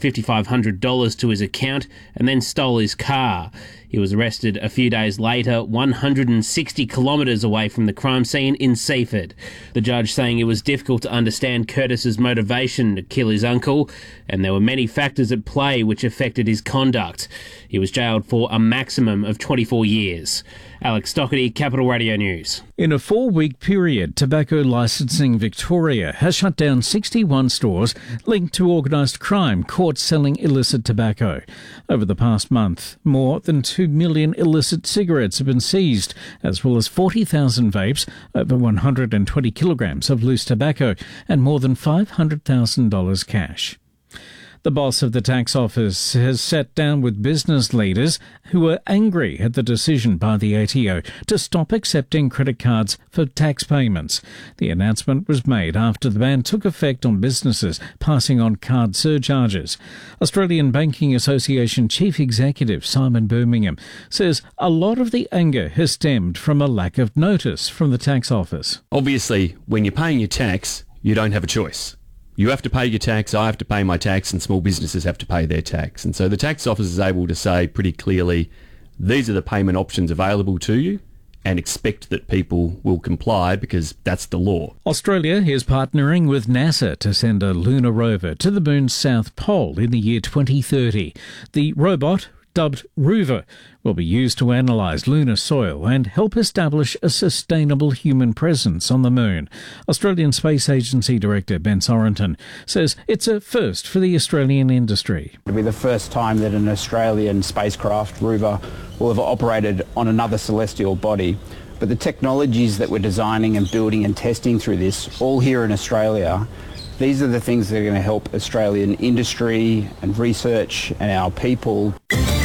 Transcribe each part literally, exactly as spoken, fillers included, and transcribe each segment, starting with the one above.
five thousand five hundred dollars to his account and then stole his car. He was arrested a few days later, one hundred sixty kilometres away from the crime scene in Seaford. The judge saying it was difficult to understand Curtis's motivation to kill his uncle, and there were many factors at play which affected his conduct. He was jailed for a maximum of twenty-four years. Alex Doherty, Capital Radio News. In a four-week period, Tobacco Licensing Victoria has shut down sixty-one stores linked to organised crime caught selling illicit tobacco. Over the past month, more than two million illicit cigarettes have been seized, as well as forty thousand vapes, over one hundred twenty kilograms of loose tobacco, and more than five hundred thousand dollars cash. The boss of the tax office has sat down with business leaders who are angry at the decision by the A T O to stop accepting credit cards for tax payments. The announcement was made after the ban took effect on businesses passing on card surcharges. Australian Banking Association Chief Executive Simon Birmingham says a lot of the anger has stemmed from a lack of notice from the tax office. Obviously, when you're paying your tax, you don't have a choice. You have to pay your tax, I have to pay my tax, and small businesses have to pay their tax. And so the tax office is able to say pretty clearly, these are the payment options available to you, and expect that people will comply because that's the law. Australia is partnering with NASA to send a lunar rover to the moon's south pole in the year twenty thirty. The robot, dubbed Rover, will be used to analyse lunar soil and help establish a sustainable human presence on the moon. Australian Space Agency Director Ben Sorenton says it's a first for the Australian industry. It'll be the first time that an Australian spacecraft, Rover, will have operated on another celestial body. But the technologies that we're designing and building and testing through this, all here in Australia, these are the things that are going to help Australian industry and research and our people.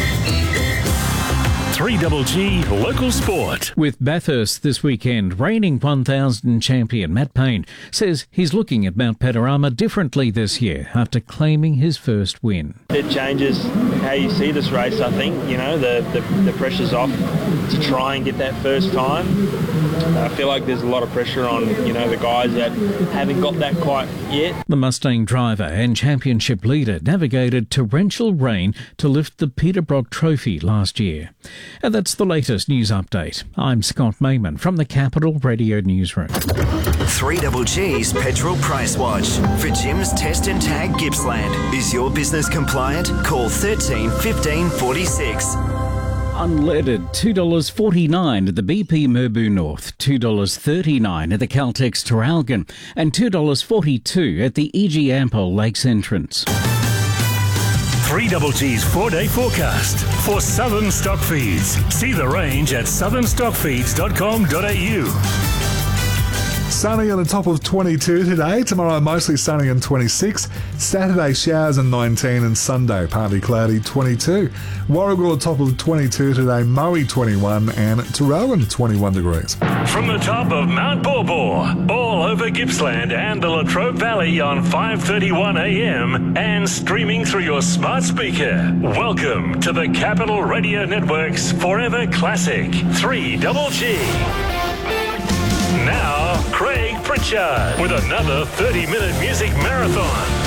three G G Local Sport. With Bathurst this weekend, reigning one thousand champion Matt Payne says he's looking at Mount Panorama differently this year after claiming his first win. It changes how you see this race, I think. You know, the, the, the pressure's off to try and get that first time. I feel like there's a lot of pressure on, you know, the guys that haven't got that quite yet. The Mustang driver and championship leader navigated torrential rain to lift the Peter Brock Trophy last year. And that's the latest news update. I'm Scott Mayman from the Capital Radio Newsroom. three G G's Petrol Price Watch. For Jim's Test and Tag Gippsland. Is your business compliant? Call thirteen fifteen forty-six. Unleaded, two dollars forty-nine at the B P Merbau North, two dollars thirty-nine at the Caltex Traralgon, and two dollars forty-two at the E G Ampol Lakes Entrance. three G G's four-day forecast for Southern Stock Feeds. See the range at southern stock feeds dot com dot a u. Sunny on the top of twenty-two today. Tomorrow mostly sunny and twenty-six. Saturday showers and nineteen, and Sunday partly cloudy, twenty-two. Warragul on top of twenty-two today. Murray twenty-one, and Traralgon twenty-one degrees. From the top of Mount Borbor, all over Gippsland and the Latrobe Valley on five thirty-one a m and streaming through your smart speaker. Welcome to the Capital Radio Network's Forever Classic three G G. Now, Craig Pritchard with another thirty minute music marathon.